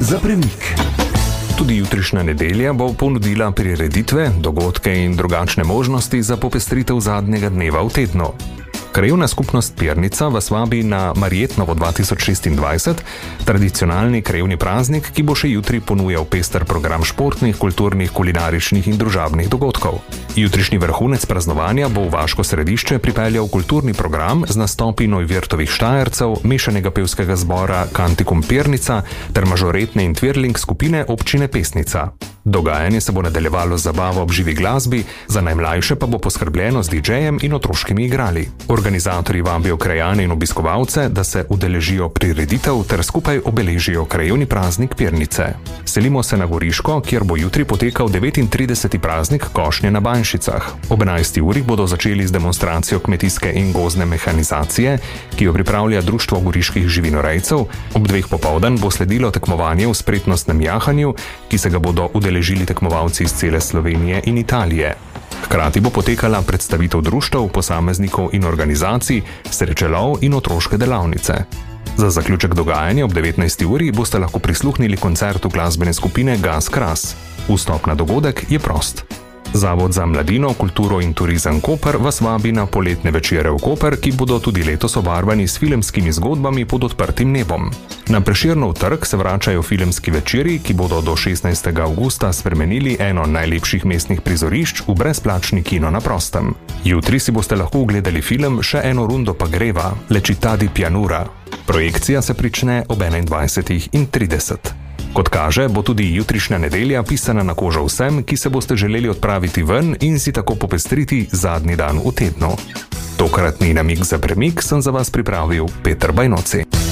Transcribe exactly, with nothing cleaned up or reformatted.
za premik. Tudi jutrišnja nedelja bo ponudila prireditve, dogodke in drugačne možnosti za popestritev zadnjega dneva v tednu. Krajevna skupnost Pirnica vas vabi na Marjetnovo dva tisoč šestindvajset, tradicionalni krajevni praznik, ki bo še jutri ponujal pester program športnih, kulturnih, kulinaričnih in družabnih dogodkov. Jutrišnji vrhunec praznovanja bo v vaško središče pripeljal kulturni program z nastopi Neuwirtovih Štajercev, mešanega pevskega zbora Kantikum Pirnica ter mažoretne in twirling skupine občine Pesnica. Dogajanje se bo nadaljevalo z zabavo ob živi glasbi, za najmlajše pa bo poskrbljeno z didžejem in otroškimi igrali. Organizatorji vabijo krajane in obiskovalce, da se udeležijo prireditev ter skupaj obeležijo krajevni praznik Pirnice. Selimo se na Goriško, kjer bo jutri potekal devetintrideseti praznik košnje na Banjšicah. Ob enajsti uri bodo začeli z demonstracijo kmetijske in gozdne mehanizacije, ki jo pripravlja Društvo goriških živinorejcev. Ob dveh popoldan bo sledilo tekmovanje v spretnostnem jahanju, ki se ga bodo udeležili tekmovalci iz cele Slovenije in Italije. Hkrati bo potekala predstavitev društev, posameznikov in organizacij, srečelov in otroške delavnice. Za zaključek dogajanja ob devetnajsti uri boste lahko prisluhnili koncertu glasbene skupine Gas Kras. Vstop na dogodek je prost. Zavod za mladino, kulturo in turizem Koper vas vabi na poletne večere v Koper, ki bodo tudi letos obarvani s filmskimi zgodbami pod odprtim nebom. Na Prešernov trg se vračajo filmski večeri, ki bodo do šestnajstega avgusta spremenili eno najlepših mestnih prizorišč v brezplačni kino na prostem. Jutri si boste lahko ogledali film Še eno rundo pa greva, Le città di pianura. Projekcija se prične ob enaindvajsetih trideset. Kot kaže, bo tudi jutrišnja nedelja pisana na kožo vsem, ki se boste želeli odpraviti ven in si tako popestriti zadnji dan v tednu. Tokratni namig za premik sem za vas pripravil Peter Bajnoci.